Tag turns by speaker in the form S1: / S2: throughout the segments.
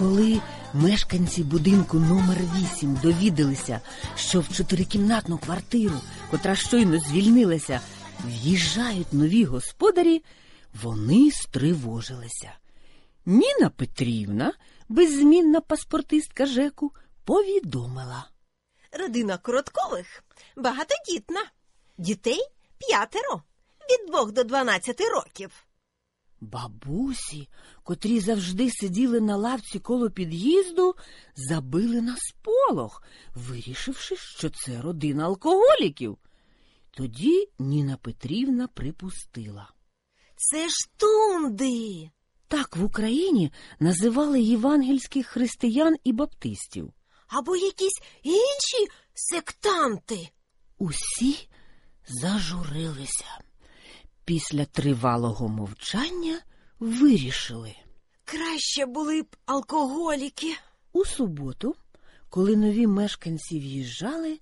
S1: коли мешканці будинку номер 8 довідалися, що в 4-кімнатну квартиру, котра щойно звільнилася, в'їжджають нові господарі, вони стривожилися. Ніна Петрівна, беззмінна паспортистка ЖЕКу, повідомила:
S2: родина Короткових багатодітна. Дітей 5, від 2 до 12 років.
S1: Бабусі, котрі завжди сиділи на лавці коло під'їзду, забили на сполох, вирішивши, що це родина алкоголіків. Тоді Ніна Петрівна припустила:
S2: це ж тунди!
S1: Так в Україні називали євангельських християн і баптистів.
S2: Або якісь інші сектанти.
S1: Усі зажурилися. Після тривалого мовчання вирішили:
S2: краще були б алкоголіки.
S1: У суботу, коли нові мешканці в'їжджали,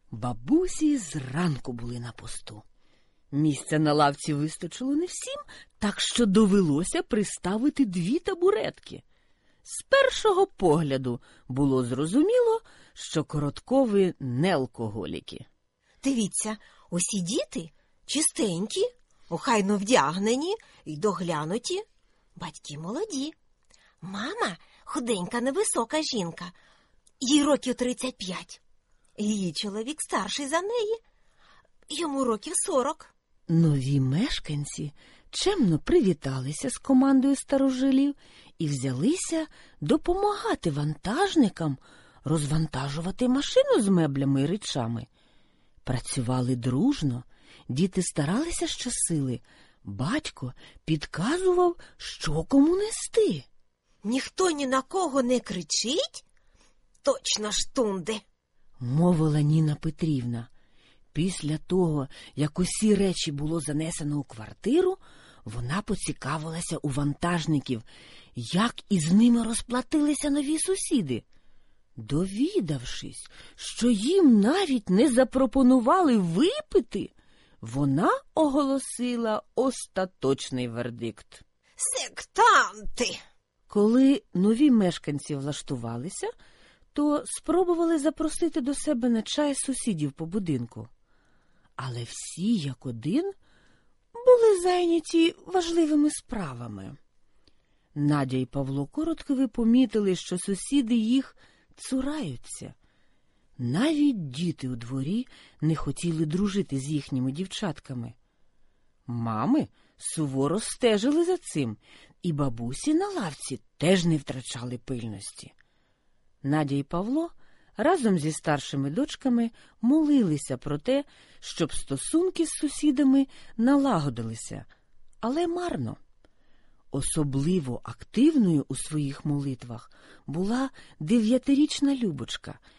S1: бабусі зранку були на посту. Місця на лавці вистачило не всім, так що довелося приставити 2 табуретки. З першого погляду було зрозуміло, що Короткови не алкоголіки.
S2: Дивіться, усі діти чистенькі, охайно вдягнені й доглянуті. Батьки молоді. Мама худенька, невисока жінка. Їй років 35. Її чоловік старший за неї. Йому років 40.
S1: Нові мешканці чемно привіталися з командою старожилів і взялися допомагати вантажникам розвантажувати машину з меблями й речами. Працювали дружно, діти старалися щосили, батько підказував, що кому нести.
S2: Ніхто ні на кого не кричить? Точно ж тунди,
S1: мовила Ніна Петрівна. Після того, як усі речі було занесено у квартиру, вона поцікавилася у вантажників, як із ними розплатилися нові сусіди. Довідавшись, що їм навіть не запропонували випити, вона оголосила остаточний вердикт.
S2: Сектанти!
S1: Коли нові мешканці влаштувалися, то спробували запросити до себе на чай сусідів по будинку. Але всі, як один, були зайняті важливими справами. Надя і Павло Короткови помітили, що сусіди їх цураються. Навіть діти у дворі не хотіли дружити з їхніми дівчатками. Мами суворо стежили за цим, і бабусі на лавці теж не втрачали пильності. Надя і Павло разом зі старшими дочками молилися про те, щоб стосунки з сусідами налагодилися, але марно. Особливо активною у своїх молитвах була 9-річна Любочка,